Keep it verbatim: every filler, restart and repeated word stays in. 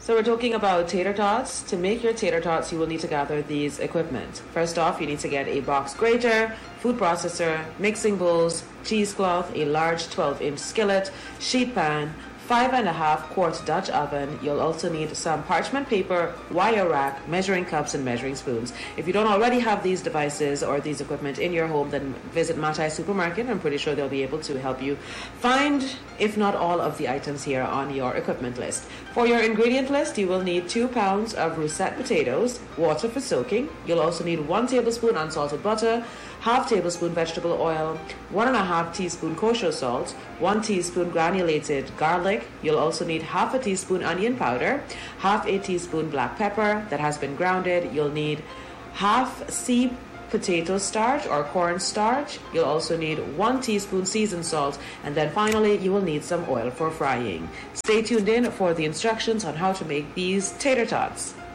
So we're talking about tater tots. To make your tater tots, you will need to gather these equipment. First off, you need to get a box grater, food processor, mixing bowls, cheesecloth, a large twelve inch skillet, sheet pan, five and a half quart Dutch oven. You'll also need some parchment paper, wire rack, measuring cups, and measuring spoons. If you don't already have these devices or these equipment in your home, then visit Matai Supermarket. I'm pretty sure they'll be able to help you find, if not all, of the items here on your equipment list. For your ingredient list, you will need two pounds of russet potatoes, water for soaking. You'll also need one tablespoon unsalted butter, half tablespoon vegetable oil, one and a half teaspoon kosher salt, one teaspoon granulated garlic. You'll also need half a teaspoon onion powder, half a teaspoon black pepper that has been grounded. You'll need half sea potato starch or corn starch. You'll also need one teaspoon seasoned salt, and then finally you will need some oil for frying. Stay tuned in for the instructions on how to make these tater tots.